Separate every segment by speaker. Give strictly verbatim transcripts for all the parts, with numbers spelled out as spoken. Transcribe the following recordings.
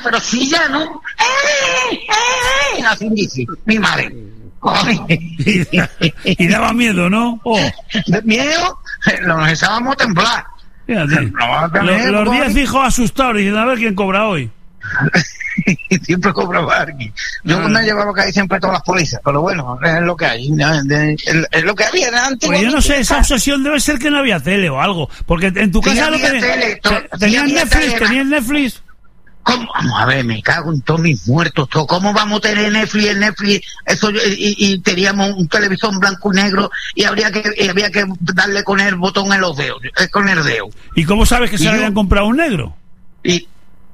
Speaker 1: pero si ya no. ¡Eh, eh! Así dice mi madre.
Speaker 2: y, y daba miedo, ¿no? Oh.
Speaker 1: De miedo, nos echábamos a temblar.
Speaker 2: Fíjate,
Speaker 1: no,
Speaker 2: los, los diez hijos asustados diciendo a ver quién cobra hoy.
Speaker 1: Siempre cobraba alguien. Yo ah. me llevaba casi siempre todas las pólizas, pero bueno, es lo que hay, es lo que había antes.
Speaker 2: Pues yo no sé, esa obsesión debe ser que no había tele o algo, porque en tu casa lo que tenías Netflix, tenías Netflix.
Speaker 1: ¿Cómo? Vamos a ver, me cago en todos mis muertos. Todo. ¿Cómo vamos a tener Netflix? El Netflix, eso, y, y teníamos un televisor blanco y negro y habría que y había que darle con el botón en los dedos, con el dedo.
Speaker 2: ¿Y cómo sabes que se yo, habían comprado un negro?
Speaker 1: Y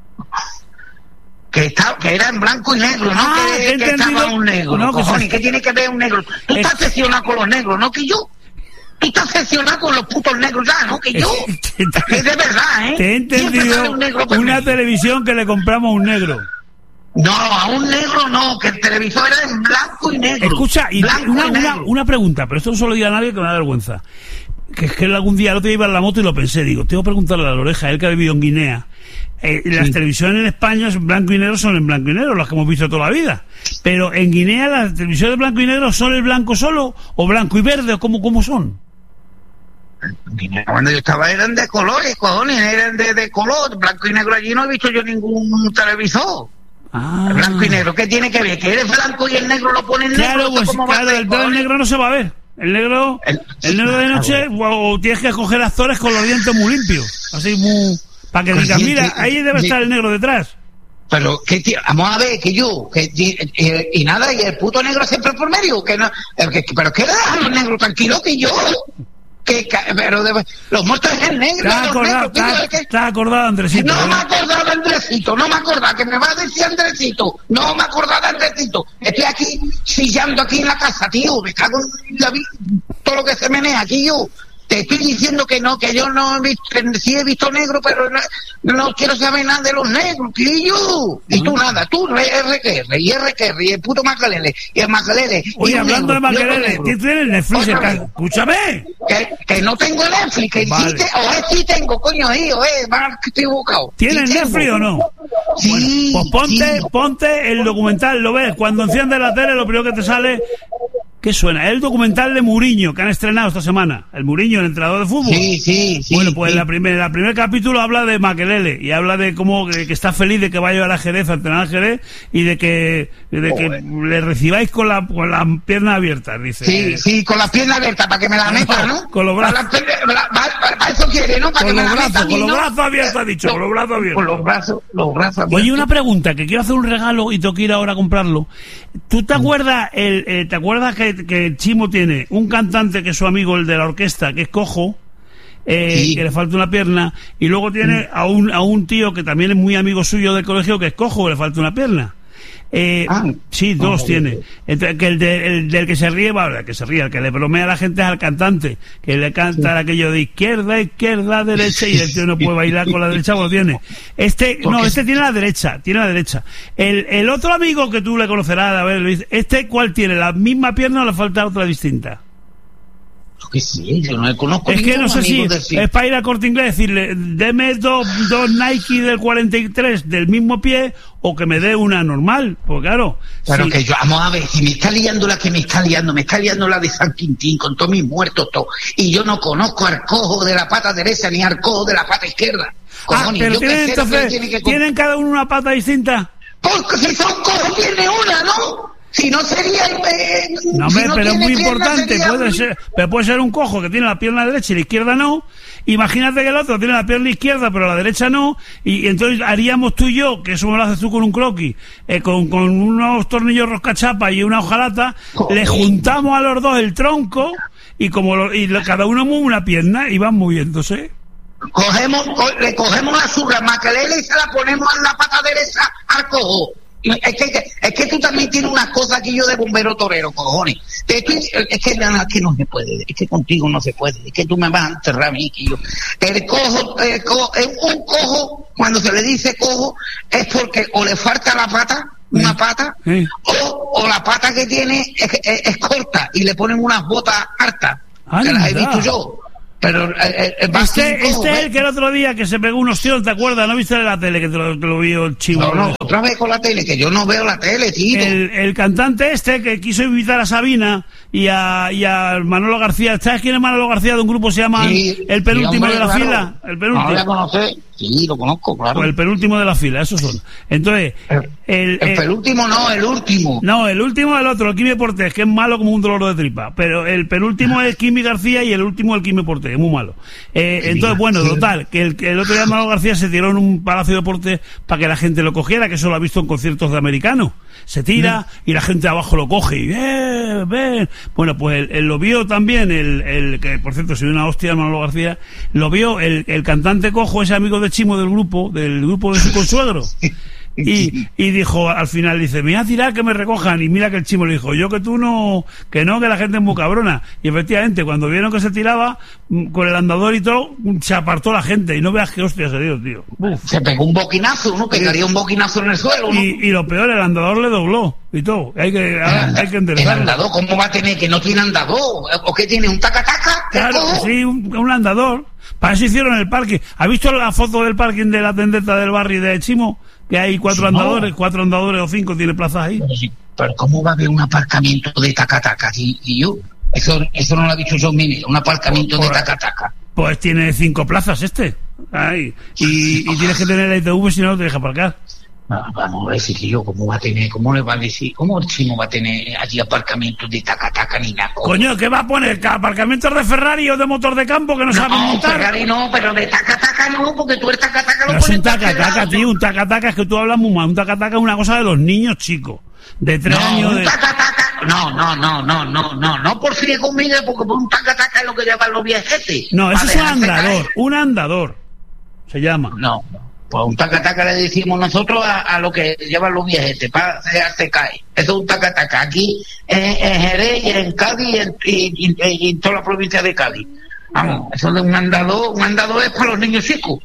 Speaker 1: que estaba, que era en blanco y negro, no
Speaker 2: ah,
Speaker 1: que, que estaba un negro.
Speaker 2: No,
Speaker 1: cojones,
Speaker 2: que
Speaker 1: ¿qué tiene que ver un negro? Tú estás obsesionado con los negros, no que yo. Tú estás obsesionado con los putos negros ya, ¿no? Que yo. Es de verdad, ¿eh?
Speaker 2: Te he entendido un una televisión que le compramos a un negro.
Speaker 1: No, a un negro no, que el televisor era en blanco y negro.
Speaker 2: Escucha, y
Speaker 1: blanco
Speaker 2: una,
Speaker 1: y
Speaker 2: una, una pregunta, pero esto no se lo diga a nadie que me da vergüenza. Que es que algún día el otro día iba en la moto y lo pensé, digo, tengo que preguntarle a la oreja, él que ha vivido en Guinea. Eh, sí. Las televisiones en España en blanco y negro son en blanco y negro, las que hemos visto toda la vida. Pero en Guinea las televisiones de blanco y negro son el blanco solo, o blanco y verde, o cómo, cómo son.
Speaker 1: Cuando yo estaba eran de colores, cojones, eran de, de color, blanco y negro. Allí no he visto yo ningún televisor.
Speaker 2: Ah.
Speaker 1: Blanco y negro, ¿qué tiene que ver? Que eres blanco y el negro lo ponen negro.
Speaker 2: Claro, pues, claro, el, el negro no se va a ver. El negro, el, el negro de noche, o, o tienes que coger actores con los dientes muy limpios, así muy, para que digan, mira, ahí debe estar el negro detrás.
Speaker 1: Pero que tío, vamos a ver que yo que eh, y nada, y el puto negro siempre por medio, que no, eh, que, pero que deja a los negros tranquilos que yo. Que, pero de, los muertos es el negro.
Speaker 2: Está acordado, está, que, está acordado Andresito.
Speaker 1: No
Speaker 2: ¿eh?
Speaker 1: me acordaba de Andresito, no me acordaba, que me va a decir Andresito. No me acordaba de Andresito. Estoy aquí chillando aquí en la casa, tío. Me cago en la vida, todo lo que se menea aquí yo. Te estoy diciendo que no, que yo no he visto, sí he visto negro, pero no, no quiero saber nada de los negros, tío. Y tú nada, tú R que R, y R que R, y el puto Makelele, y el Makelele.
Speaker 2: Oye, hablando negro, de Makelele, ¿qué tienes Netflix? Escúchame.
Speaker 1: Que, que no tengo Netflix, que vale. sí, te, o es sí tengo, coño, hijo, eh, más que estoy equivocado.
Speaker 2: ¿Tienes
Speaker 1: sí
Speaker 2: Netflix o no?
Speaker 1: Sí.
Speaker 2: Bueno, pues ponte,
Speaker 1: sí.
Speaker 2: ponte el documental, lo ves, cuando enciendes la tele, lo primero que te sale... ¿Qué suena? El documental de Mourinho que han estrenado esta semana. El Mourinho, el entrenador de fútbol.
Speaker 1: Sí, sí, sí.
Speaker 2: Bueno, pues
Speaker 1: sí.
Speaker 2: la primer, la primer capítulo habla de Makelele y habla de cómo que, que está feliz de que vaya a llevar a Jerez a entrenar a Jerez y de que de que oh, le recibáis con la con las piernas abiertas, dice.
Speaker 1: Sí, sí, con las piernas abiertas para que me la metan, ¿no?
Speaker 2: Con los brazos.
Speaker 1: Para, para, para eso quiere, ¿no? Para
Speaker 2: con
Speaker 1: que
Speaker 2: los
Speaker 1: me
Speaker 2: brazos,
Speaker 1: la
Speaker 2: con los
Speaker 1: ¿no?
Speaker 2: brazos abiertos, ha dicho, con los brazos abiertos.
Speaker 1: Con los brazos, los brazos abiertos.
Speaker 2: Oye, una pregunta, que quiero hacer un regalo y tengo que ir ahora a comprarlo. ¿Tú te acuerdas el, eh, te acuerdas que, que Chimo tiene un cantante que es su amigo, el de la orquesta, que es cojo, eh, sí. que le falta una pierna, y luego tiene sí. a un a un tío que también es muy amigo suyo del colegio, que es cojo, que le falta una pierna? Eh, ah, sí, dos oh, tiene. Entonces, que el, de, el del que se ríe, vale, el que se ríe, el que le bromea a la gente es al cantante, que le canta sí. aquello de izquierda, izquierda, derecha, y el tío no puede bailar con la derecha, lo tiene. Este, no, este tiene la derecha, tiene la derecha. El, el otro amigo que tú le conocerás, a ver, Luis, ¿este cuál tiene? ¿La misma pierna o le falta otra distinta?
Speaker 1: Que sí, yo no conozco.
Speaker 2: Es que no sé si es para ir a Corte Inglés decirle, deme dos, dos Nike del cuarenta y tres del mismo pie o que me dé una normal, pues claro.
Speaker 1: Claro
Speaker 2: sí.
Speaker 1: que yo, vamos a ver, si me está liando la que me está liando, me está liando la de San Quintín con todos mis muertos, todo, y yo no conozco al cojo de la pata derecha ni al cojo de la pata izquierda.
Speaker 2: Cojones, ah, pero tienen, entonces, tiene que... ¿tienen cada uno una pata distinta?
Speaker 1: Porque si son cojos tiene una, ¿no? Si no sería eh,
Speaker 2: no,
Speaker 1: si
Speaker 2: me,
Speaker 1: no
Speaker 2: pero es muy
Speaker 1: pierna,
Speaker 2: importante, puede
Speaker 1: un...
Speaker 2: ser, pero puede ser un cojo que tiene la pierna derecha y la izquierda no. Imagínate que el otro tiene la pierna izquierda pero la derecha no, y, y entonces haríamos tú y yo, que eso me lo haces tú con un croquis, eh, con, con unos tornillos roscachapa y una hojalata, oh, le juntamos a los dos el tronco y como lo, y lo, cada uno mueve una pierna y van moviéndose.
Speaker 1: Cogemos, co le cogemos la surra Makelele y se la ponemos en la pata derecha al cojo. Es que, es que tú también tienes unas cosas aquí yo de bombero torero, cojones. Es que, es que, es que no se puede, es que contigo no se puede, es que tú me vas a enterrar a mí, que yo. El cojo, el cojo, un cojo, cuando se le dice cojo, es porque o le falta la pata, una pata, sí. o, o la pata que tiene es, es, es corta y le ponen unas botas hartas, que las he visto yo. Pero eh, eh,
Speaker 2: este, este es el que el otro día que se pegó un ostión, ¿te acuerdas? ¿No viste en la tele que te lo, te lo vio el chivo?
Speaker 1: No, no, otra vez con la tele, que yo no veo la tele, tío.
Speaker 2: El, el cantante este que quiso invitar a Sabina y a, y a Manolo García. ¿Sabes quién es Manolo García? De un grupo se llama sí, El Penúltimo sí, hombre, de la claro. Fila. El penúltimo.
Speaker 1: No, ya conocí. Sí, lo conozco, claro.
Speaker 2: Pues el penúltimo de la fila, esos son. Entonces,
Speaker 1: el, el, el, el penúltimo no, el último.
Speaker 2: No, el último es el otro, el Quimi Portés, que es malo como un dolor de tripa. Pero el penúltimo es Quimi García y el último el Quimi Portés, es muy malo. Eh, entonces, bueno, total, que el, que el otro día Manolo García se tiró en un Palacio de Deportes para que la gente lo cogiera, que eso lo ha visto en conciertos de americanos. Se tira y la gente abajo lo coge y ¡eh, ven! Bueno, pues él, él lo vio también, el, el que por cierto se dio una hostia Manolo García, lo vio el, el cantante cojo, ese amigo de Chimo del grupo, del grupo de su consuegro. Y, y dijo, al final dice, me voy a tirar que me recojan, y mira que el Chimo le dijo, yo que tú no, que no, que la gente es muy cabrona. Y efectivamente, cuando vieron que se tiraba, con el andador y todo, se apartó la gente, y no veas qué hostia se dio, tío. Uf.
Speaker 1: Se pegó un boquinazo, ¿no? Pegaría un boquinazo en el suelo, ¿no?
Speaker 2: Y, y lo peor, el andador le dobló, y todo. Hay que, el anda, hay que enderezarlo.
Speaker 1: ¿El andador cómo va a tener que no tiene andador? ¿O qué tiene, un taca-taca?
Speaker 2: Claro, sí, un, un andador. Para eso hicieron el parque. ¿Has visto la foto del parking de la tendeta del barrio de Chimo? Que hay cuatro sí, andadores, no. cuatro andadores o cinco, tiene plazas ahí.
Speaker 1: Pero, sí, pero ¿cómo va a haber un aparcamiento de taca-taca? Y, y yo, eso, eso no lo ha dicho yo mismo, un aparcamiento por, de taca-taca.
Speaker 2: Pues tiene cinco plazas este. Ay, y, y tienes que tener la I T V, si no, no te deja aparcar.
Speaker 1: No, vamos a ver si yo, ¿cómo va a tener, cómo le va a decir, cómo el Chimo va a tener allí aparcamientos de taca-taca ni nada?
Speaker 2: Coño, ¿qué va a poner? ¿Aparcamientos de Ferrari o de motor de campo que no, no saben montar?
Speaker 1: No, Ferrari no, pero de taca-taca no, porque tú el taca-taca lo
Speaker 2: pones. Es un taca-taca, tío, un taca-taca es que tú hablas muy mal. Un taca-taca es una cosa de los niños chicos, de tres
Speaker 1: no,
Speaker 2: años.
Speaker 1: Un
Speaker 2: de...
Speaker 1: taca-taca, no, no, no, no, no, no, no por fin conmigo, porque un taca-taca es lo que llevan los viejetes.
Speaker 2: No, eso es un andador, caer. un andador, se llama.
Speaker 1: No, no. Pues un taca-taca le decimos nosotros a, a lo que llevan los viejetes para dejarse caer. Eso es un taca-taca. Aquí en, en Jerez y en Cádiz y en, y, y, y en toda la provincia de Cádiz. Vamos, eso de un andador, un andador es para los niños chicos.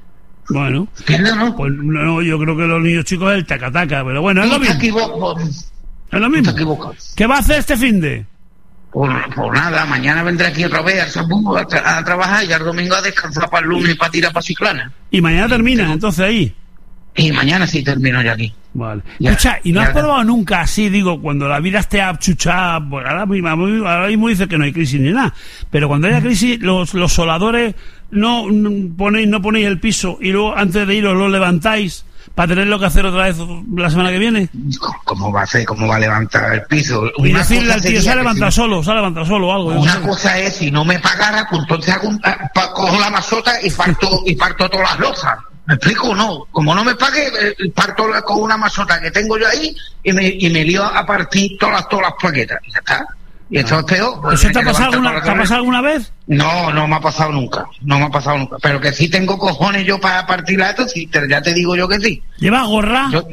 Speaker 2: Bueno,
Speaker 1: no?
Speaker 2: Pues no, yo creo que los niños chicos es el taca-taca, pero bueno, es lo mismo.
Speaker 1: Equivoco,
Speaker 2: es lo mismo. ¿Qué va a hacer este finde?
Speaker 1: Pues, pues nada, mañana vendré aquí otra vez a, tra- a trabajar y al domingo a descansar para el lunes para tirar para Ciclana.
Speaker 2: ¿Y mañana termina entonces ahí?
Speaker 1: Y mañana sí termino ya aquí.
Speaker 2: Vale. Ya, Escucha, ¿y no ya, has probado nunca así, digo, cuando la vida esté abchuchada? Pues ahora mismo, ahora mismo dice que no hay crisis ni nada, pero cuando haya crisis, los, los soladores no, no ponéis no ponéis el piso y luego antes de iros lo levantáis para tenerlo que hacer otra vez la semana que viene.
Speaker 1: ¿Cómo va a hacer? ¿Cómo va a levantar el piso?
Speaker 2: Y una decirle al tío, se ha levantado si solo, se ha levantado solo algo.
Speaker 1: Una cosa es, si no me pagara, pues entonces hago un, pa, cojo la mazota y parto, y parto todas las losas. ¿Me explico o no? Como no me pague, eh, parto la, con una mazota que tengo yo ahí y me, y me lío a partir todas las, todas las plaquetas. Y ya está. Y esto es peor. Pues
Speaker 2: ¿Eso te ha pasado alguna, ¿te ha pasado alguna vez?
Speaker 1: No, no me ha pasado nunca. No me ha pasado nunca. Pero que sí tengo cojones yo para partir la esto, sí, te, ya te digo yo que sí.
Speaker 2: ¿Llevas gorra?
Speaker 1: Yo,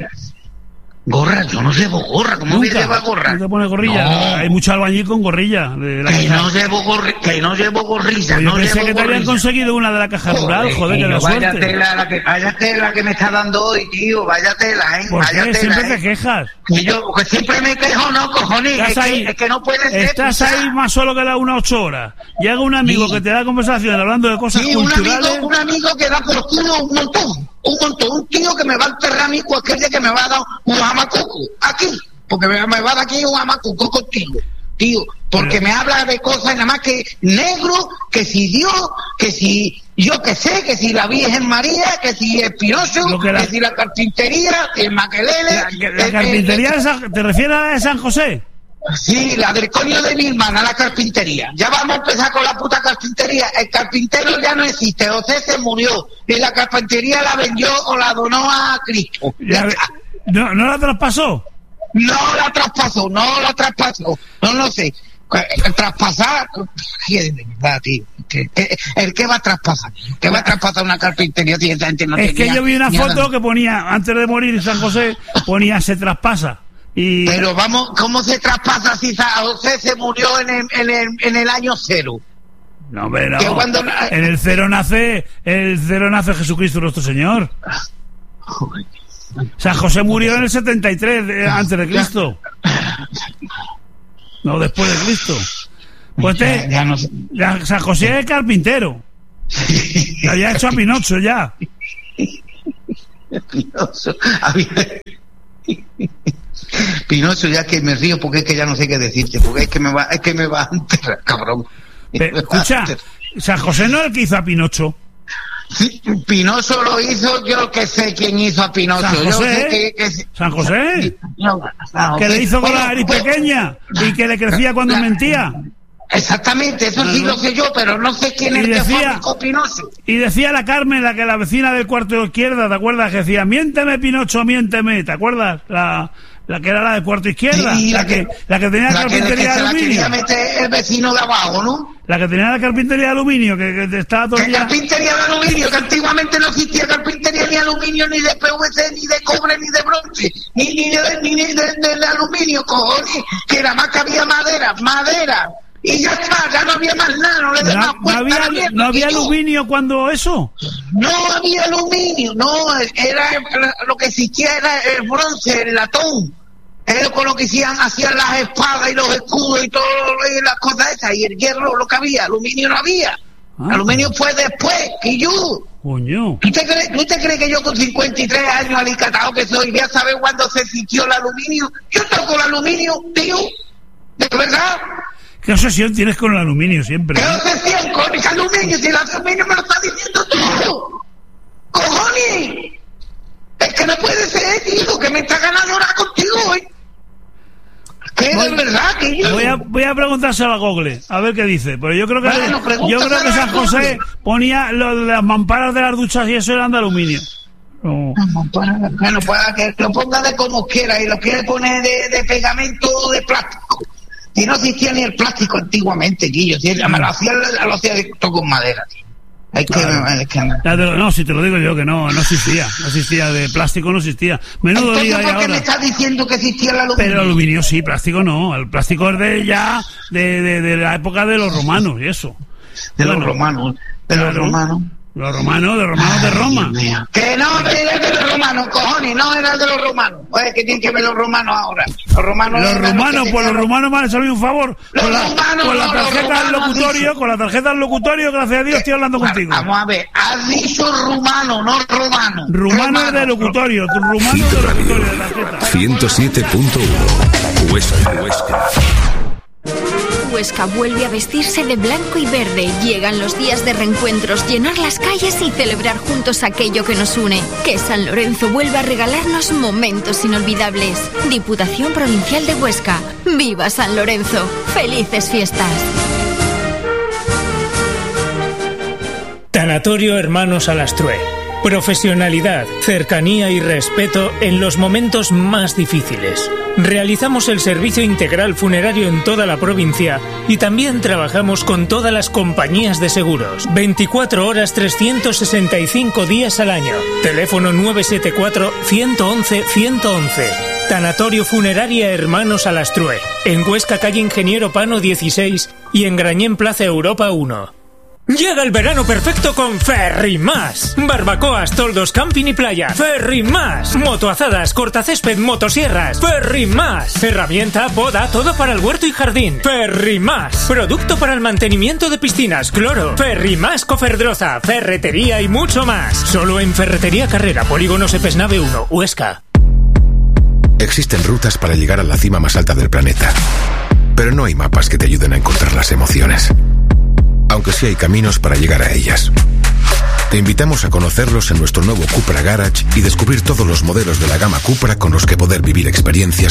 Speaker 1: gorra, yo no llevo gorra. ¿Cómo voy a llevar gorra?
Speaker 2: ¿No te pones gorrilla? No. Hay mucho albañil con gorrilla. De la
Speaker 1: que, no llevo gorri, que no llevo gorrilla.
Speaker 2: Pues
Speaker 1: no
Speaker 2: yo pensé
Speaker 1: llevo
Speaker 2: que te
Speaker 1: gorrilla.
Speaker 2: Habían conseguido una de la caja
Speaker 1: joder,
Speaker 2: rural, joder, que la
Speaker 1: vaya
Speaker 2: suerte.
Speaker 1: Tela, la que, vaya tela que me está dando hoy, tío. Vaya tela, ¿eh?
Speaker 2: ¿Por
Speaker 1: vaya
Speaker 2: qué?
Speaker 1: Tela,
Speaker 2: Siempre
Speaker 1: ¿eh?
Speaker 2: te quejas.
Speaker 1: Que yo, que siempre me quejo, no, cojones. Es,
Speaker 2: ahí,
Speaker 1: que, es que no puede ser.
Speaker 2: Estás
Speaker 1: quizá.
Speaker 2: ahí más solo que las unas ocho horas. Llega un amigo
Speaker 1: sí.
Speaker 2: que te da conversación hablando de cosas
Speaker 1: sí,
Speaker 2: culturales.
Speaker 1: Un amigo, un amigo que da por culo un montón. Un montón. Un tío que me va a enterrar a mí cualquier día que me va a dar un jamacuco. Aquí. Porque me, me va a dar aquí un jamacuco contigo. Tío. Porque Pero... me habla de cosas nada más que negro, que si Dios, que si yo que sé, que si la Virgen María, que si el Pinocho, que, la... que si la carpintería, el Maquelele.
Speaker 2: La, la el, carpintería el, de San... ¿Te refieres a la de San José?
Speaker 1: Sí, la del coño de mi hermana, la carpintería. Ya vamos a empezar con la puta carpintería. El carpintero ya no existe, José se murió. Y la carpintería la vendió o la donó a Cristo.
Speaker 2: La... ¿No, ¿No la traspasó?
Speaker 1: No la traspasó, no la traspasó. No lo sé. Traspasar, de verdad, tío. ¿El qué va a traspasar? ¿Qué va a traspasar una carpintería? Tío, no
Speaker 2: es que yo vi una foto nada. que ponía, antes de morir San José, ponía se traspasa. Y...
Speaker 1: Pero vamos, ¿cómo se traspasa si San José se murió en el, en el, en el año cero?
Speaker 2: No, pero no. Cuando... en el cero nace, el cero nace Jesucristo nuestro Señor.
Speaker 1: Joder.
Speaker 2: San José murió en el setenta y tres de, antes de Cristo. No, después de Cristo. Pues te, ya, ya no sé. Ya, San José es carpintero. Le había hecho a Pinocho ya.
Speaker 1: Pinocho, había... Pinocho, ya que me río porque es que ya no sé qué decirte, porque es que me va, es que me va a enterrar, cabrón.
Speaker 2: Pero, escucha, San José no es el que hizo a Pinocho.
Speaker 1: Sí, Pinocho lo hizo, yo que sé quién hizo a Pinocho.
Speaker 2: ¿San José?
Speaker 1: Yo sé que, que...
Speaker 2: ¿San José?
Speaker 1: No, no,
Speaker 2: que
Speaker 1: okay.
Speaker 2: le hizo con
Speaker 1: bueno,
Speaker 2: la nariz
Speaker 1: pues,
Speaker 2: pequeña y que le crecía cuando
Speaker 1: la,
Speaker 2: mentía.
Speaker 1: Exactamente, eso sí lo sé yo, pero no sé quién es el que fabricó Pinocho.
Speaker 2: Y decía la Carmen, la que la vecina del cuarto de izquierda, ¿te acuerdas? Que decía, miénteme Pinocho, miénteme, ¿te acuerdas? La... La que era la del cuarto izquierda, sí, la, la, que, que, la que tenía la carpintería de aluminio.
Speaker 1: La que meter el vecino de abajo, ¿no?
Speaker 2: La que tenía la carpintería de aluminio, que, que estaba todo el día...
Speaker 1: carpintería de aluminio, que antiguamente no existía carpintería ni aluminio, ni de P V C, ni de cobre, ni de bronce, ni, ni, de, ni de, de, de, de aluminio, cojones, que nada más que había madera, madera, y ya está, ya no había más nada, no le
Speaker 2: no, no había, mierda, ¿no había aluminio cuando eso?
Speaker 1: No había aluminio, no, era lo que existía era el bronce, el latón. Era con lo que hacían, hacían las espadas y los escudos y todo, y las cosas esas, y el hierro lo que había, aluminio no había. Ah. Aluminio fue después, que yo.
Speaker 2: Coño.
Speaker 1: ¿Tú te crees, ¿tú te crees que yo con cincuenta y tres años alicatado que soy, voy a saber cuándo se existió el aluminio? Yo toco el aluminio, tío, de verdad.
Speaker 2: ¿Qué obsesión tienes con el aluminio siempre?
Speaker 1: ¿Qué obsesión con el aluminio? Si el aluminio me lo está diciendo todo. ¡Cojones! Es que no puede ser, tío, que me está ganando ahora contigo hoy. ¿Qué voy, de verdad que yo?
Speaker 2: Voy a, voy a preguntárselo a Google, a ver qué dice. Pero yo creo que bueno, yo creo que San José ponía lo, las mamparas de las duchas y eso eran de aluminio.
Speaker 1: No. Bueno, pues que lo ponga de como quiera y lo quiere poner de, de pegamento o de plástico. Si no existía ni el plástico antiguamente, Guillo, si me lo hacía, lo hacía de, todo con madera, tío. Hay que,
Speaker 2: claro.
Speaker 1: hay que
Speaker 2: ya te lo, no, si te lo digo yo que no, no existía, no existía, de plástico no existía. Menudo día
Speaker 1: ¿Por qué
Speaker 2: ahora.
Speaker 1: me estás diciendo que existía el aluminio?
Speaker 2: Pero el aluminio sí, plástico no, el plástico es de ya, de, de, de la época de los romanos y eso.
Speaker 1: De bueno, los romanos, de los claro, romanos.
Speaker 2: Los romanos, de romanos Ay, de Roma.
Speaker 1: Que no, era de los romanos, cojones, no era de los romanos. Oye, que tienen que ver los romanos ahora. Los romanos,
Speaker 2: los romanos pues los romanos me han hecho un favor.
Speaker 1: Los
Speaker 2: con la,
Speaker 1: romanos,
Speaker 2: con la
Speaker 1: no,
Speaker 2: tarjeta del locutorio, dicho. con la tarjeta del locutorio, gracias a Dios estoy hablando
Speaker 1: bueno,
Speaker 2: contigo.
Speaker 1: Vamos a ver, has dicho rumano, no romano.
Speaker 2: Rumano es de locutorio, tu rumano es de locutorio de tarjeta.
Speaker 3: ciento siete punto uno Huesca, Huesca.
Speaker 4: Huesca vuelve a vestirse de blanco y verde. Llegan los días de reencuentros, llenar las calles y celebrar juntos aquello que nos une. Que San Lorenzo vuelva a regalarnos momentos inolvidables. Diputación Provincial de Huesca. ¡Viva San Lorenzo! ¡Felices fiestas!
Speaker 5: Tanatorio Hermanos Alastrue. Profesionalidad, cercanía y respeto en los momentos más difíciles. Realizamos el servicio integral funerario en toda la provincia y también trabajamos con todas las compañías de seguros. veinticuatro horas, trescientos sesenta y cinco días al año. Teléfono nueve siete cuatro, uno uno uno, uno uno uno. Tanatorio Funeraria Hermanos Alastrue. En Huesca, calle Ingeniero Pano dieciséis y en Grañén, Plaza Europa uno. Llega el verano perfecto con Ferrimás. Barbacoas, toldos, camping y playa. Ferrimás. Motoazadas, cortacésped, motosierras. Ferrimás. Herramienta, poda, todo para el huerto y jardín. Ferrimás. Producto para el mantenimiento de piscinas, cloro. Ferrimás Coferdroza, ferretería y mucho más. Solo en Ferretería Carrera, Polígono Sepesnave uno, Huesca.
Speaker 3: Existen rutas para llegar a la cima más alta del planeta, pero no hay mapas que te ayuden a encontrar las emociones. Aunque sí hay caminos para llegar a ellas. Te invitamos a conocerlos en nuestro nuevo Cupra Garage y descubrir todos los modelos de la gama Cupra con los que poder vivir experiencias